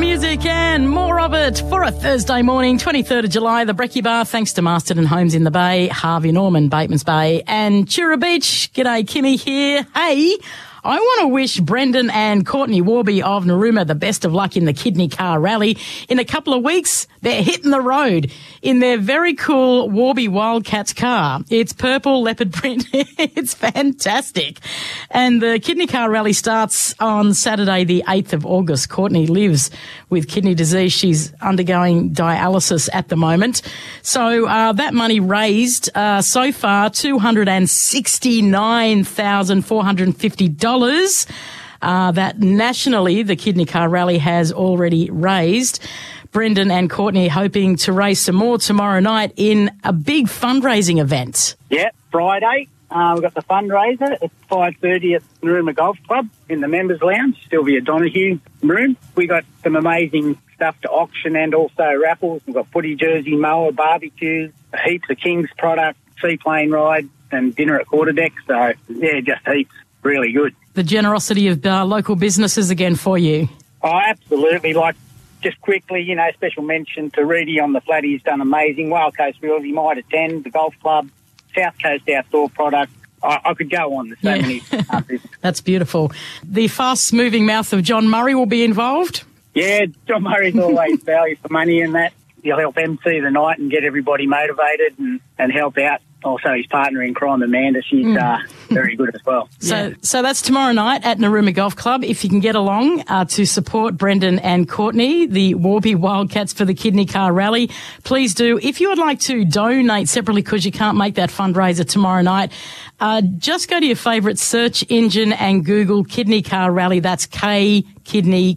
music and more of it for a Thursday morning, 23rd of July, the Brekkie Bar, thanks to Masterton Homes in the Bay, Harvey Norman, Bateman's Bay and Chura Beach. G'day, Kimmy here. Hey, I want to wish Brendan and Courtney Warby of Narooma the best of luck in the Kidney Car Rally. In a couple of weeks, they're hitting the road in their very cool Warby Wildcats car. It's purple leopard print. It's fantastic. And the Kidney Car Rally starts on Saturday, the 8th of August. Courtney lives with kidney disease. She's undergoing dialysis at the moment. So that money raised so far, $269,450. That nationally the Kidney Car Rally has already raised. Brendan and Courtney hoping to raise some more tomorrow night in a big fundraising event. Yeah, Friday. We've got the fundraiser at 5:30 at Narooma Golf Club in the members' lounge, Sylvia Donahue room. We got some amazing stuff to auction and also raffles. We've got footy jersey, mower, barbecues, heaps of King's product, seaplane ride and dinner at Quarterdeck. So, yeah, just heaps. Really good. The generosity of local businesses again for you. Oh, absolutely. Like, just quickly, special mention to Reedy on the flat. He's done amazing. Wild Coast Wheels, he might attend. The Golf Club, South Coast Outdoor Product. I could go on. There's so many. That's beautiful. The fast-moving mouth of John Murray will be involved? Yeah, John Murray's always value for money in that. He'll help MC the night and get everybody motivated and help out. Also, his partner in crime, Amanda, she's very good as well. So that's tomorrow night at Narooma Golf Club. If you can get along to support Brendan and Courtney, the Warby Wildcats for the Kidney Car Rally, please do. If you would like to donate separately because you can't make that fundraiser tomorrow night, just go to your favourite search engine and Google Kidney Car Rally. That's Kidney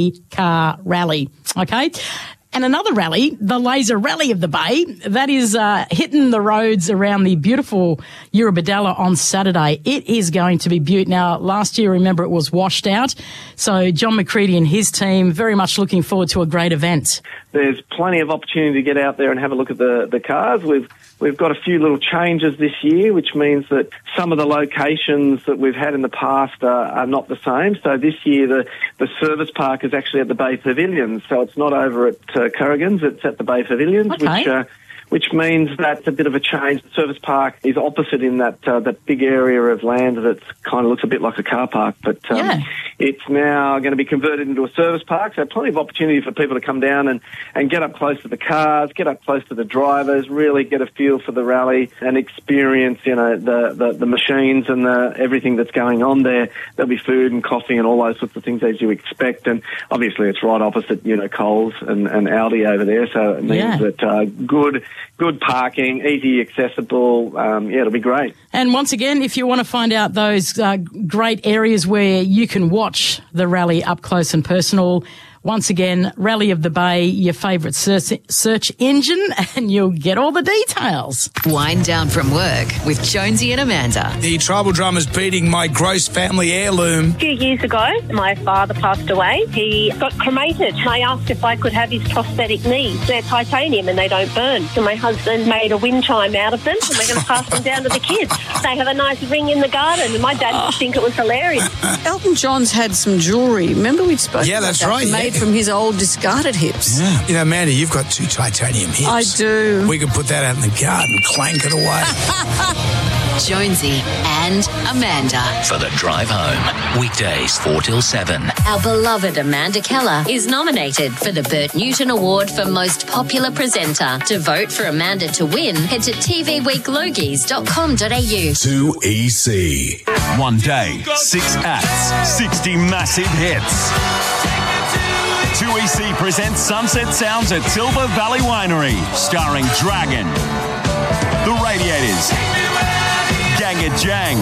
Car Rally. Okay? And another rally, the Laser Rally of the Bay, that is hitting the roads around the beautiful Eurobodalla on Saturday. It is going to be beaut. Now, last year, remember, it was washed out. So John McCready and his team very much looking forward to a great event. There's plenty of opportunity to get out there and have a look at the cars. We've got a few little changes this year, which means that some of the locations that we've had in the past are not the same. So this year, the service park is actually at the Bay Pavilions. So it's not over at Currigan's, it's at the Bay Pavilions, which means that's a bit of a change. The service park is opposite in that big area of land that kind of looks a bit like a car park, but it's now going to be converted into a service park, so plenty of opportunity for people to come down and get up close to the cars, get up close to the drivers, really get a feel for the rally and experience, the machines and everything that's going on there. There'll be food and coffee and all those sorts of things as you expect, and obviously it's right opposite, Coles and Aldi over there, so it means that good parking, easy accessible. It'll be great. And once again, if you want to find out those great areas where you can watch the rally up close and personal, once again, Rally of the Bay, your favourite search engine, and you'll get all the details. Wind down from work with Jonesy and Amanda. The tribal drummer's beating my gross family heirloom. A few years ago, my father passed away. He got cremated. I asked if I could have his prosthetic knees. They're titanium and they don't burn. So my husband made a wind chime out of them, and we're going to pass them down to the kids. They have a nice ring in the garden, and my dad would think it was hilarious. Elton John's had some jewellery. Remember we'd spoken about that's that? Right. Made from his old discarded hips. Yeah. Amanda, you've got 2 titanium hips. I do. We could put that out in the garden, clank it away. Jonesy and Amanda. For the drive home. Weekdays 4 till 7. Our beloved Amanda Keller is nominated for the Bert Newton Award for Most Popular Presenter. To vote for Amanda to win, head to tvweeklogies.com.au. 2EC. One day, 6 acts, 60 massive hits. 2EC presents Sunset Sounds at Tilba Valley Winery, starring Dragon, The Radiators, Ganga Jang,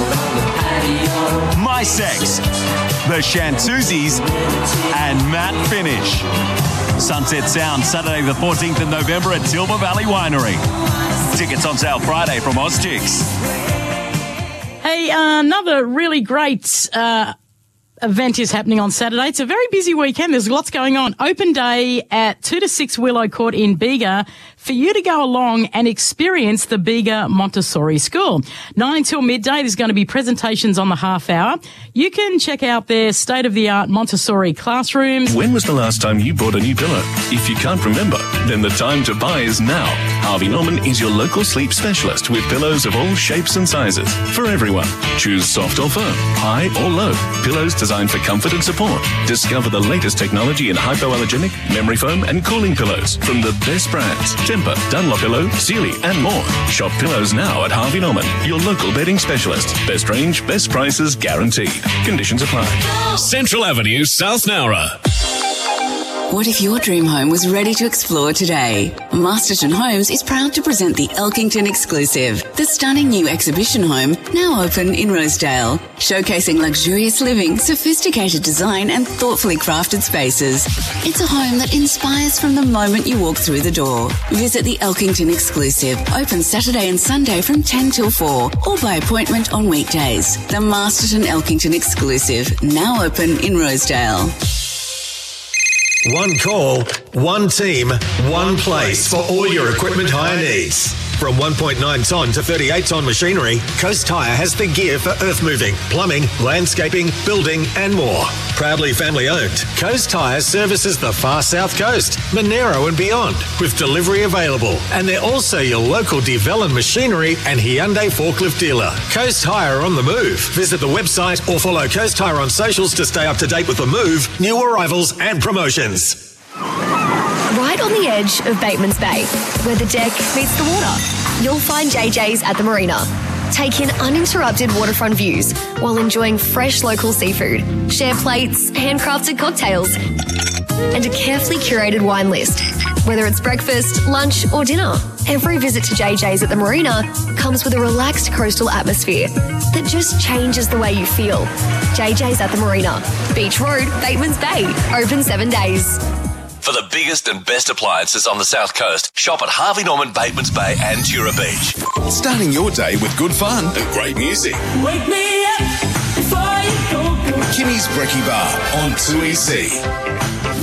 My Sex, The Shantuzis, and Matt Finish. Sunset Sound, Saturday the 14th of November at Tilba Valley Winery. Tickets on sale Friday from Ozchicks. Hey, another really great event is happening on Saturday. It's a very busy weekend. There's lots going on. Open day at 2 to 6 Willow Court in Bega for you to go along and experience the Bega Montessori School. 9 till midday, there's going to be presentations on the half hour. You can check out their state-of-the-art Montessori classrooms. When was the last time you bought a new pillow? If you can't remember, then the time to buy is now. Harvey Norman is your local sleep specialist with pillows of all shapes and sizes for everyone. Choose soft or firm, high or low. Pillows designed for comfort and support. Discover the latest technology in hypoallergenic, memory foam and cooling pillows from the best brands. Tempur, Dunlopillow, Sealy and more. Shop pillows now at Harvey Norman, your local bedding specialist. Best range, best prices guaranteed. Conditions apply. Central Avenue, South Nowra. What if your dream home was ready to explore today? Masterton Homes is proud to present the Elkington Exclusive, the stunning new exhibition home now open in Rosedale, showcasing luxurious living, sophisticated design and thoughtfully crafted spaces. It's a home that inspires from the moment you walk through the door. Visit the Elkington Exclusive, open Saturday and Sunday from 10 till 4 or by appointment on weekdays. The Masterton Elkington Exclusive, now open in Rosedale. One call, one team, one place for all your equipment hire needs. From 1.9 tonne to 38 tonne machinery, Coast Hire has the gear for earth moving, plumbing, landscaping, building and more. Proudly family owned, Coast Hire services the far south coast, Monero and beyond, with delivery available. And they're also your local Devellin machinery and Hyundai forklift dealer. Coast Hire on the move. Visit the website or follow Coast Hire on socials to stay up to date with the move, new arrivals and promotions. Right on the edge of Bateman's Bay, where the deck meets the water, you'll find JJ's at the marina. Take in uninterrupted waterfront views while enjoying fresh local seafood, share plates, handcrafted cocktails, and a carefully curated wine list. Whether it's breakfast, lunch or dinner, every visit to JJ's at the marina comes with a relaxed coastal atmosphere that just changes the way you feel. JJ's at the marina, Beach Road, Bateman's Bay, open 7 days. For the biggest and best appliances on the South Coast, shop at Harvey Norman, Bateman's Bay and Tura Beach. Starting your day with good fun and great music. Wake me up before you go. Kimmy's Brekkie Bar on 2EC.